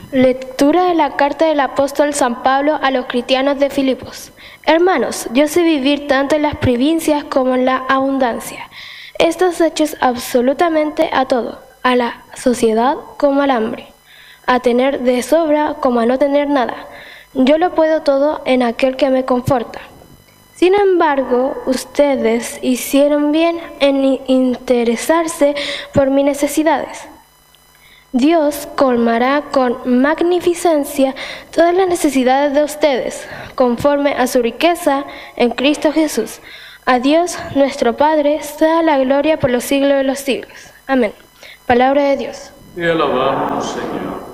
Lectura de la carta del apóstol San Pablo a los cristianos de Filipos. Hermanos, yo sé vivir tanto en las provincias como en la abundancia. Estos hechos absolutamente a todo, a la sociedad como al hambre, a tener de sobra como a no tener nada. Yo lo puedo todo en aquel que me conforta. Sin embargo, ustedes hicieron bien en interesarse por mis necesidades. Dios colmará con magnificencia todas las necesidades de ustedes, conforme a su riqueza en Cristo Jesús. A Dios, nuestro Padre, sea la gloria por los siglos de los siglos. Amén. Palabra de Dios. Te alabamos, Señor.